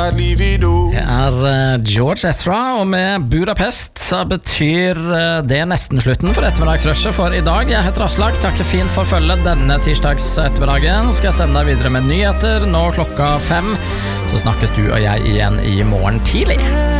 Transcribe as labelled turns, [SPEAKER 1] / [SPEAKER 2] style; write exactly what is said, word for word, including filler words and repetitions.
[SPEAKER 1] et liv i do.
[SPEAKER 2] Det er George Ezra, og med Budapest så betyr det nesten slutten for ettermiddagsrushet for i dag. Jeg heter Aslak, takker fint for følget denne tirsdags ettermiddagen. Skal jeg sende deg videre med nyheter nå klokka fem, så snakkes du og jeg igjen i morgen tidlig.